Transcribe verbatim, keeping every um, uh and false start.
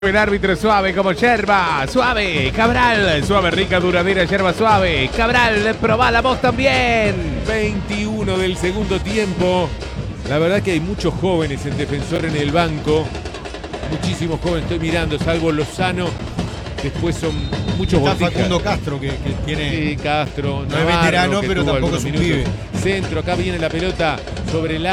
El árbitro suave como yerba, suave, Cabral, suave, rica, duradera, yerba suave, Cabral, probala vos también. veintiuno del segundo tiempo. La verdad que hay muchos jóvenes en Defensor en el banco. Muchísimos jóvenes, estoy mirando, salvo Lozano. Después son muchos Está botijas. Facundo Castro, que, que tiene... Sí, Castro, No es Navarro, veterano, que pero tuvo tampoco algunos es un minutos. pibe. Centro, acá viene la pelota sobre el